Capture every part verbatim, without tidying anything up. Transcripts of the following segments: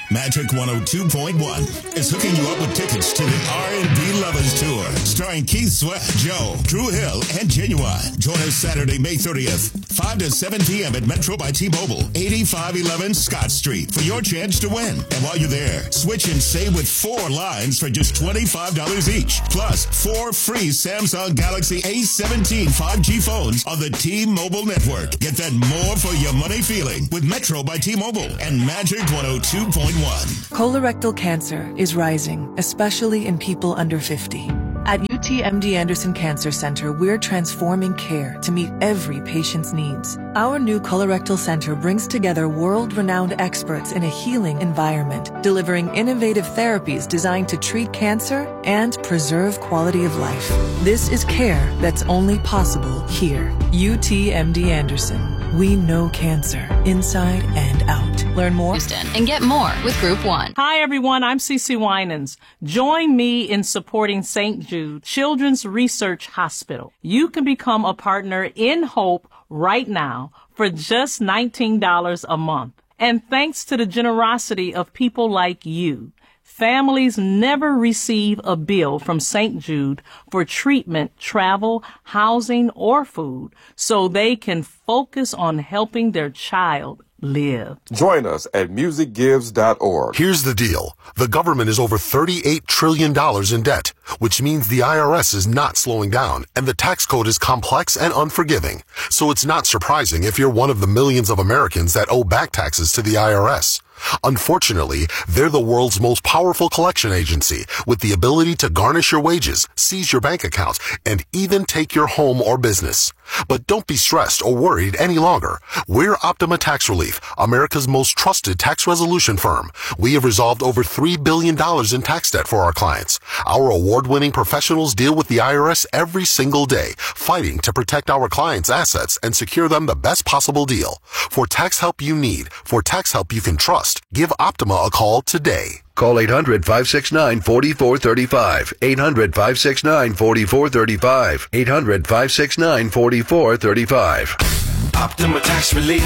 Magic one oh two point one is hooking you up with tickets to the R and B Lovers Tour, starring Keith Sweat, Joe, Drew Hill, and Genuine. Join us Saturday, May thirtieth, five to seven p.m. at Metro by T-Mobile, eighty-five eleven Scott Street, for your chance to win. And while you're there, switch and save with four lines for just twenty-five dollars each, plus four free Samsung Galaxy A seventeen five G phones on the T-Mobile network. Get that more for your money feeling with Metro by T-Mobile and Magic one oh two point one. Colorectal cancer is rising, especially in people under fifty. At U T M D Anderson Cancer Center, we're transforming care to meet every patient's needs. Our new colorectal center brings together world-renowned experts in a healing environment, delivering innovative therapies designed to treat cancer and preserve quality of life. This is care that's only possible here. U T M D Anderson. We know cancer inside and out. Learn more Houston, and get more with Group One. Hi, everyone. I'm Cece Winans. Join me in supporting Saint Jude Children's Research Hospital. You can become a partner in Hope right now for just nineteen dollars a month. And thanks to the generosity of people like you, families never receive a bill from Saint Jude for treatment, travel, housing, or food, so they can focus on helping their child live. Join us at music gives dot org. Here's the deal. The government is over thirty-eight trillion dollars in debt, which means the I R S is not slowing down, and the tax code is complex and unforgiving. So it's not surprising if you're one of the millions of Americans that owe back taxes to the I R S. Unfortunately, they're the world's most powerful collection agency, with the ability to garnish your wages, seize your bank accounts, and even take your home or business. But don't be stressed or worried any longer. We're Optima Tax Relief, America's most trusted tax resolution firm. We have resolved over three billion dollars in tax debt for our clients. Our award-winning professionals deal with the I R S every single day, fighting to protect our clients' assets and secure them the best possible deal. For tax help you need, for tax help you can trust, give Optima a call today. Call eight hundred, five six nine, four four three five. eight hundred, five six nine, four four three five. eight hundred, five six nine, four four three five. Optima Tax Relief.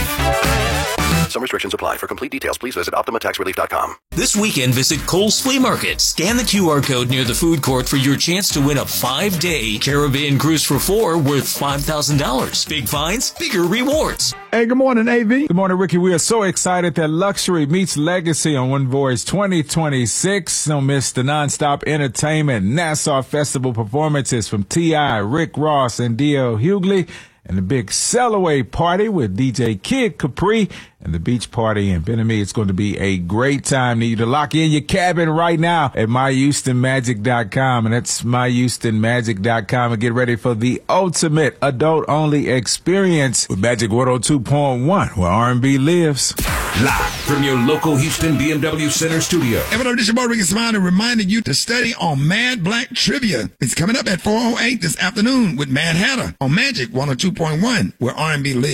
Some restrictions apply. For complete details, please visit optima tax relief dot com. This weekend, visit Kohl's Flea Market. Scan the Q R code near the food court for your chance to win a five-day caravan cruise for four worth five thousand dollars. Big finds, bigger rewards. Hey, good morning, A V. Good morning, Ricky. We are so excited that luxury meets legacy on One Voice twenty twenty-six. Don't miss the nonstop entertainment Nassau Festival performances from T I, Rick Ross, and D L Hughley, and the big Sell-Away party with D J Kid Capri and the beach party in Benami. It's going to be a great time. Need you to lock in your cabin right now at my houston magic dot com, and that's my houston magic dot com, and get ready for the ultimate adult-only experience with Magic one oh two point one, where R and B lives. Live from your local Houston B M W Center studio. Hey, what up, this your boy Ricky Smiley, reminding you to study on Mad Black Trivia. It's coming up at four oh eight this afternoon with Mad Hatter on Magic one oh two point one, where R and B lives.